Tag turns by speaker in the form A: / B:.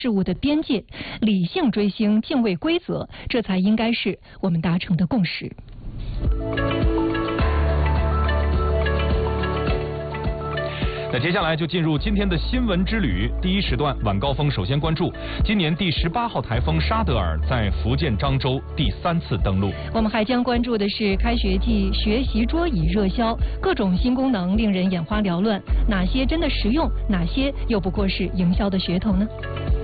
A: 事物的边界，理性追星，敬畏规则，这才应该是我们达成的共识。
B: 那接下来就进入今天的新闻之旅。第一时段晚高峰首先关注今年第18号台风沙德尔在福建漳州第3次登陆。
A: 我们还将关注的是开学季学习桌椅热销，各种新功能令人眼花缭乱，哪些真的实用，哪些又不过是营销的噱头呢？